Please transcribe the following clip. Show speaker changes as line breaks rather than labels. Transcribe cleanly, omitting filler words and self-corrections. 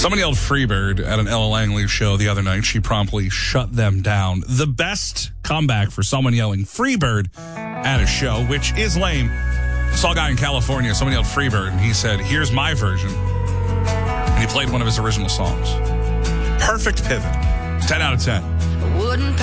Somebody yelled Freebird at an Ella Langley show the other night. She promptly shut them down. The best comeback for someone yelling Freebird at a show, which is lame. Saw a guy in California, someone yelled Freebird, and he said, here's my version. And he played one of his original songs. Perfect pivot. 10 out of 10.